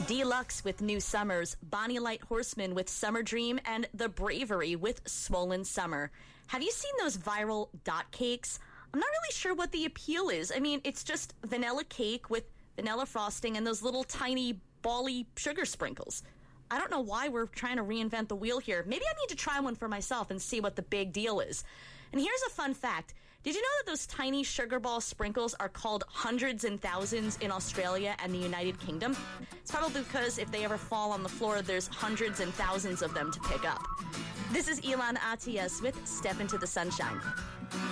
Deluxe with New Summers, Bonnie Light Horseman with Summer Dream, and The Bravery with Swollen Summer. Have you seen those viral dot cakes? I'm not really sure what the appeal is. I mean, it's just vanilla cake with vanilla frosting and those little tiny bally sugar sprinkles. I don't know why we're trying to reinvent the wheel here. Maybe I need to try one for myself and see what the big deal is. And here's a fun fact. Did you know that those tiny sugar ball sprinkles are called hundreds and thousands in Australia and the United Kingdom? It's probably because if they ever fall on the floor, there's hundreds and thousands of them to pick up. This is Ilan Atias with Step Into the Sunshine.